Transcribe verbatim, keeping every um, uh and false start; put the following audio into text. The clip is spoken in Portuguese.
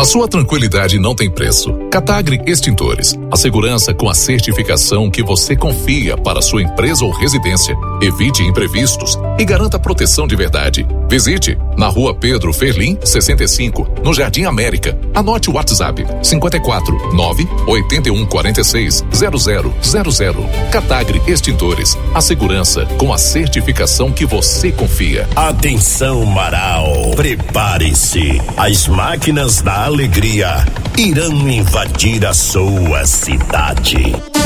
sua tranquilidade não tem preço. Catagre Extintores. A segurança com a certificação que você confia para sua empresa ou residência. Evite imprevistos e garanta proteção de verdade. Visite na Rua Pedro Ferlim, sessenta e cinco, no Jardim América. Anote o WhatsApp cinquenta e quatro, nove, oitenta e um, quarenta e seis, zero zero zero zero. Catagre Extintores. A segurança com a certificação que você confia. Atenção, Marau. Prepare-se. As máquinas da alegria irão invadir a sua cidade.